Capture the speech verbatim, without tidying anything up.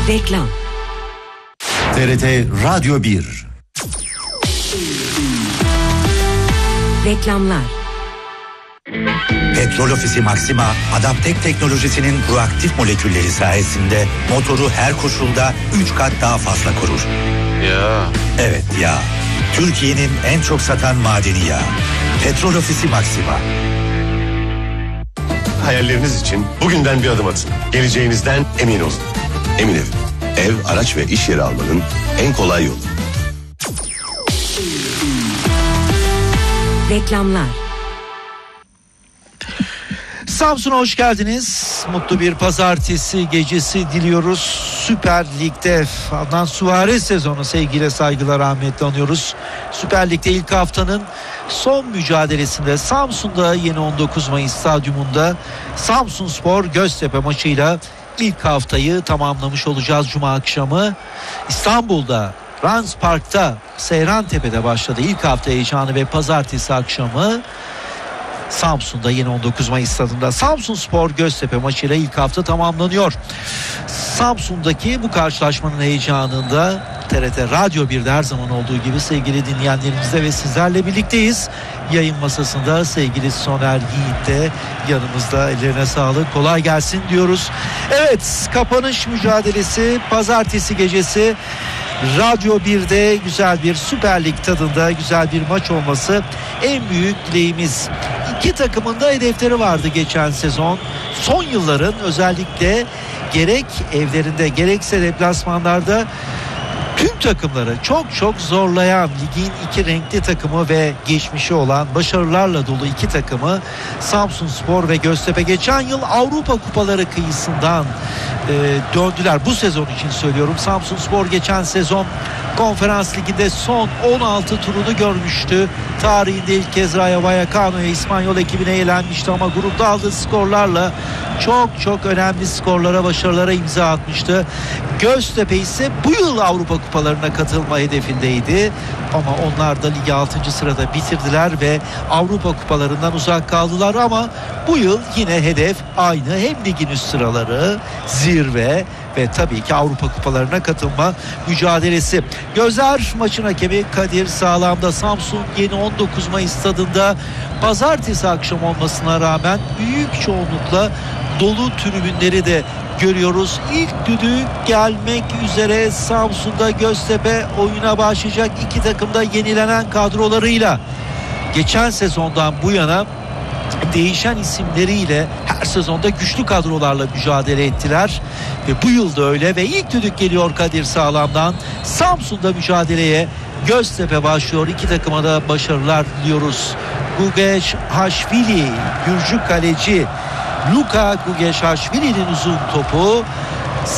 Reklam. T R T Radyo bir. Reklamlar. Petrol Ofisi Maxima, Adaptek teknolojisinin proaktif molekülleri sayesinde motoru her koşulda üç kat daha fazla korur. Ya. Evet ya. Türkiye'nin en çok satan madeni yağı. Petrol Ofisi Maxima. Hayalleriniz için bugünden bir adım atın. Geleceğinizden emin olun. Emin Ev. Ev, araç ve iş yeri almanın en kolay yolu. Reklamlar. Samsun'a hoş geldiniz. Mutlu bir pazartesi gecesi diliyoruz. Süper Lig'de Adnan Suarez sezonu sevgiyle saygılar rahmetle anıyoruz. Süper Lig'de ilk haftanın son mücadelesinde Samsun'da yeni on dokuz Mayıs stadyumunda Samsunspor Göztepe maçıyla ilk haftayı tamamlamış olacağız Cuma akşamı. İstanbul'da Rans Park'ta Seyrantepe'de başladı ilk hafta heyecanı ve pazartesi akşamı Samsun'da yeni on dokuz Mayıs stadında Samsunspor Göztepe maçıyla ilk hafta tamamlanıyor. Samsun'daki bu karşılaşmanın heyecanında T R T Radyo bir'de her zaman olduğu gibi sevgili dinleyenlerimizle ve sizlerle birlikteyiz. Yayın masasında sevgili Soner Yiğit de yanımızda, ellerine sağlık, kolay gelsin diyoruz. Evet, kapanış mücadelesi pazartesi gecesi Radyo bir'de güzel bir Süper Lig tadında güzel bir maç olması en büyük dileğimiz. İki takımın da hedefleri vardı geçen sezon. Son yılların özellikle gerek evlerinde gerekse deplasmanlarda tüm takımları çok çok zorlayan ligin iki renkli takımı ve geçmişi olan başarılarla dolu iki takımı Samsunspor ve Göztepe geçen yıl Avrupa Kupaları kıyısından e, döndüler. Bu sezon için söylüyorum. Samsunspor geçen sezon Konferans Ligi'nde son on altı turunu görmüştü. Tarihinde ilk kez Rayo Vallecano'ya, İspanyol ekibine elenmişti ama grupta aldığı skorlarla çok çok önemli skorlara, başarılara imza atmıştı. Göztepe ise bu yıl Avrupa Kupalarına katılma hedefindeydi. Ama onlar da ligi altıncı sırada bitirdiler ve Avrupa Kupalarından uzak kaldılar ama bu yıl yine hedef aynı. Hem ligin üst sıraları, zirve ve tabii ki Avrupa Kupalarına katılma mücadelesi. Gözler maçın hakemi Kadir Sağlam'da. Samsun yeni on dokuz Mayıs stadında pazartesi akşam olmasına rağmen büyük çoğunlukla dolu tribünleri de görüyoruz. İlk düdük gelmek üzere Samsun'da Göztepe oyuna başlayacak. İki takım da yenilenen kadrolarıyla geçen sezondan bu yana değişen isimleriyle her sezonda güçlü kadrolarla mücadele ettiler ve bu yıl da öyle ve ilk düdük geliyor Kadir Sağlam'dan. Samsun'da mücadeleye Göztepe başlıyor. İki takıma da başarılar diliyoruz. Gugeşhaşvili, Gürcü kaleci Luka Gugeşhaşvili'nin uzun topu